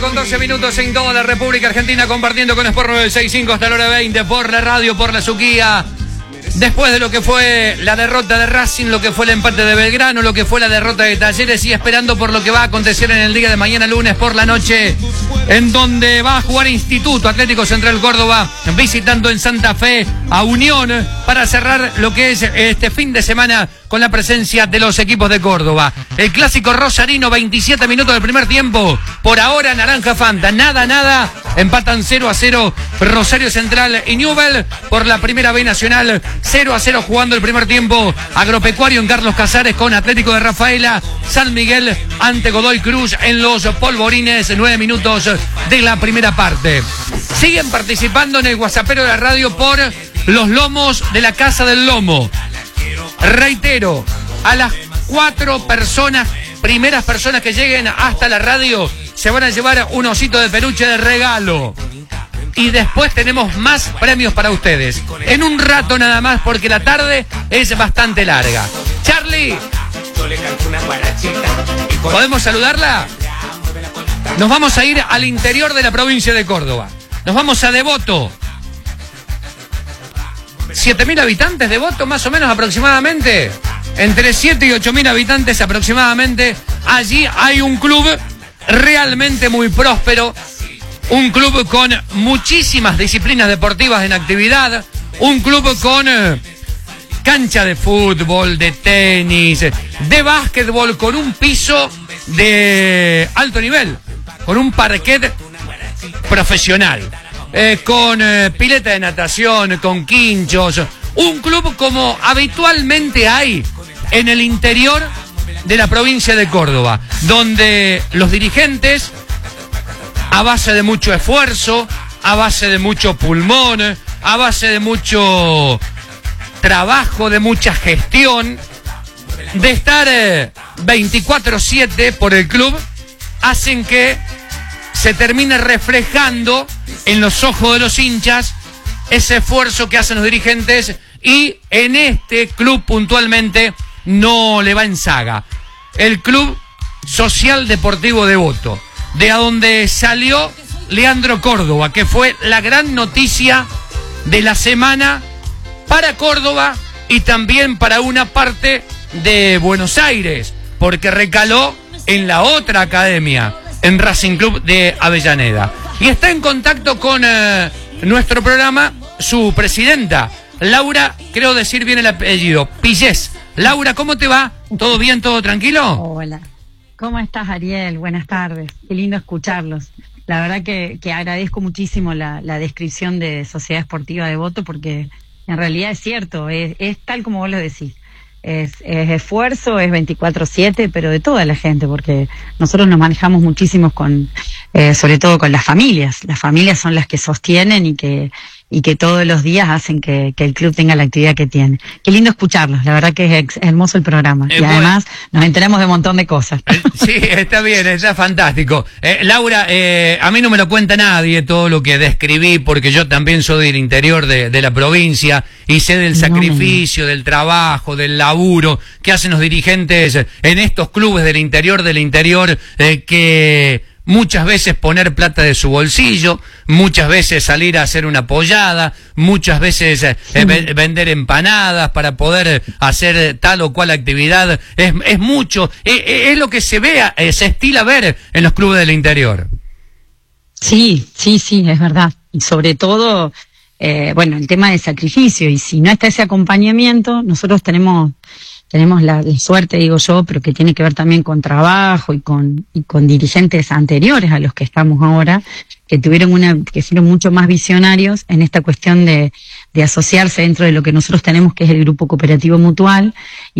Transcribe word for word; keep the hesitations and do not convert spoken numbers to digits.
con doce minutos en toda la República Argentina, compartiendo con Sport nueve sesenta y cinco hasta la hora veinte por la radio, por la Suquía. Después de lo que fue la derrota de Racing, lo que fue el empate de Belgrano, lo que fue la derrota de Talleres, y esperando por lo que va a acontecer en el día de mañana, lunes por la noche, en donde va a jugar Instituto Atlético Central Córdoba, visitando en Santa Fe a Unión, para cerrar lo que es este fin de semana con la presencia de los equipos de Córdoba. El clásico rosarino, veintisiete minutos del primer tiempo. Por ahora, naranja Fanta, nada, nada. Empatan cero a cero Rosario Central y Newell por la primera B nacional. cero a cero jugando el primer tiempo. Agropecuario en Carlos Casares con Atlético de Rafaela. San Miguel ante Godoy Cruz en los Polvorines. Nueve minutos de la primera parte. Siguen participando en el WhatsAppero de la radio por los lomos de la Casa del Lomo. Reitero, a las cuatro personas, primeras personas que lleguen hasta la radio, se van a llevar un osito de peluche de regalo. Y después tenemos más premios para ustedes. En un rato nada más, porque la tarde es bastante larga. Charlie, ¿podemos saludarla? Nos vamos a ir al interior de la provincia de Córdoba. Nos vamos a Devoto. siete mil habitantes de Devoto, más o menos aproximadamente. Entre siete y ocho mil habitantes aproximadamente. Allí hay un club realmente muy próspero. Un club con muchísimas disciplinas deportivas en actividad. Un club con eh, cancha de fútbol, de tenis, de básquetbol, con un piso de alto nivel. Con un parquet profesional. Eh, con eh, pileta de natación, con quinchos. Un club como habitualmente hay en el interior de la provincia de Córdoba, donde los dirigentes, a base de mucho esfuerzo, a base de mucho pulmón, a base de mucho trabajo, de mucha gestión, de estar eh, veinticuatro siete por el club, hacen que se termine reflejando en los ojos de los hinchas ese esfuerzo que hacen los dirigentes, y en este club puntualmente no le va en saga. El Club Social Deportivo Devoto, de donde salió Leandro Córdoba, que fue la gran noticia de la semana para Córdoba y también para una parte de Buenos Aires, porque recaló en la otra academia, en Racing Club de Avellaneda. Y está en contacto con eh, nuestro programa su presidenta, Laura, creo decir bien el apellido, Pillés. Laura, ¿cómo te va? ¿Todo bien, todo tranquilo? Hola, ¿cómo estás, Ariel? Buenas tardes, qué lindo escucharlos. La verdad que, que agradezco muchísimo la, la descripción de Sociedad Esportiva Devoto, porque en realidad es cierto, es, es tal como vos lo decís. Es, es esfuerzo, es veinticuatro siete, pero de toda la gente, porque nosotros nos manejamos muchísimo con, eh, sobre todo con las familias. Las familias son las que sostienen y que y que todos los días hacen que, que el club tenga la actividad que tiene. Qué lindo escucharlos, la verdad que es ex, hermoso el programa. Eh, y además bueno, nos enteramos de un montón de cosas. Sí, está bien, está fantástico. Eh, Laura, eh, a mí no me lo cuenta nadie todo lo que describí, porque yo también soy del interior de, de la provincia y sé del sacrificio, no, del trabajo, del laburo que hacen los dirigentes en estos clubes del interior del interior, eh, que muchas veces poner plata de su bolsillo, muchas veces salir a hacer una pollada, muchas veces eh, sí. ve vender empanadas para poder hacer tal o cual actividad. Es, es mucho, es, es lo que se ve, eh, se estila ver en los clubes del interior. Sí, sí, sí, es verdad. Y sobre todo, eh, bueno, el tema del sacrificio. Y si no está ese acompañamiento, nosotros tenemos... Tenemos la, la suerte, digo yo, pero que tiene que ver también con trabajo y con, y con dirigentes anteriores a los que estamos ahora, que tuvieron una, que fueron mucho más visionarios en esta cuestión de, de asociarse dentro de lo que nosotros tenemos, que es el Grupo Cooperativo Mutual. Y